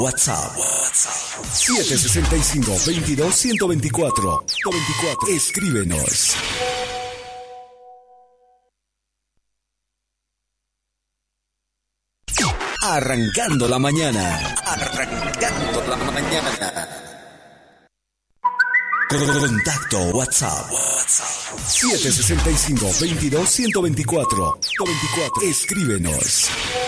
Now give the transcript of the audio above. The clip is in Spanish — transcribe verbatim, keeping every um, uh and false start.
WhatsApp. WhatsApp. siete sesenta y cinco, veintidós, ciento veinticuatro. Escríbenos. Arrancando la mañana. Arrancando la mañana. Contacto WhatsApp. siete sesenta y cinco, veintidós, ciento veinticuatro. Escríbenos.